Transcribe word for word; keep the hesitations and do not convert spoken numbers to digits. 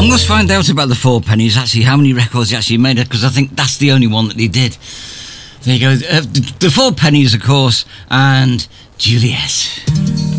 I must find out about the Four Pennies, actually, how many records he actually made, because I think that's the only one that he did. There you go. Uh, the, the Four Pennies, of course, and Juliet.